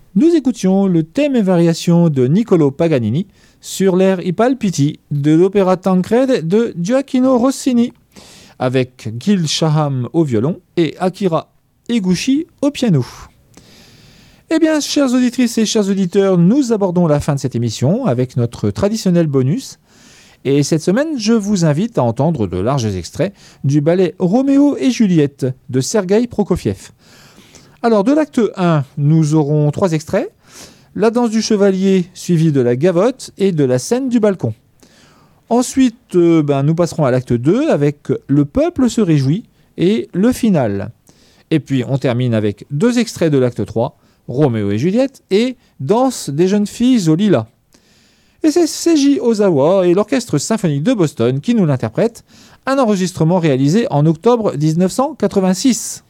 Nous écoutions le thème et variation de Niccolò Paganini sur l'air I Palpiti de l'opéra Tancredi de Gioacchino Rossini, avec Gil Shaham au violon et Akira Eguchi au piano. Eh bien, chères auditrices et chers auditeurs, nous abordons la fin de cette émission avec notre traditionnel bonus. Et cette semaine, je vous invite à entendre de larges extraits du ballet Roméo et Juliette de Sergueï Prokofiev. Alors, de l'acte 1, nous aurons 3 extraits. La danse du chevalier, suivie de la gavotte et de la scène du balcon. Ensuite, nous passerons à l'acte 2 avec Le peuple se réjouit et le final. Et puis, on termine avec 2 extraits de l'acte 3, Roméo et Juliette et Danse des jeunes filles au lilas. Et c'est Seiji Ozawa et l'Orchestre symphonique de Boston qui nous l'interprètent, un enregistrement réalisé en octobre 1986.